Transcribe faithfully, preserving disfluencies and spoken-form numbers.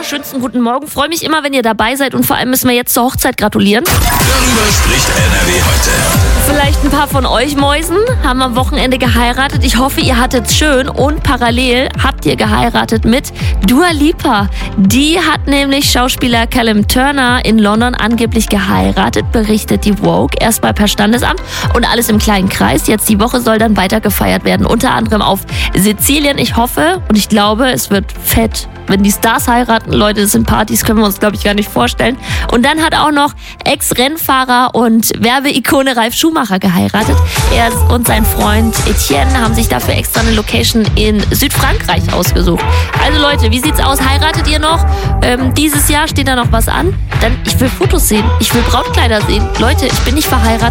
schönsten guten Morgen. Freue mich immer, wenn ihr dabei seid und vor allem müssen wir jetzt zur Hochzeit gratulieren. Darüber spricht N R W heute. Vielleicht ein paar von euch Mäusen haben am Wochenende geheiratet. Ich hoffe, ihr hattet's schön und parallel habt ihr geheiratet mit Dua Lipa. Die hat nämlich Schauspieler Callum Turner in London angeblich geheiratet, berichtet die Vogue. Erstmal per Standesamt und alles im kleinen Kreis. Jetzt die Woche soll dann weiter gefeiert werden, unter anderem auf Sizilien. Ich hoffe und ich glaube, es wird fett. Wenn die Stars heiraten, Leute, das sind Partys, können wir uns, glaube ich, gar nicht vorstellen. Und dann hat auch noch Ex-Rennfahrer und Werbeikone Ralf Schumacher geheiratet. Er und sein Freund Etienne haben sich dafür extra eine Location in Südfrankreich ausgesucht. Also Leute, wie sieht's aus? Heiratet ihr noch? Ähm, dieses Jahr steht da noch was an? Dann, ich will Fotos sehen. Ich will Brautkleider sehen. Leute, ich bin nicht verheiratet.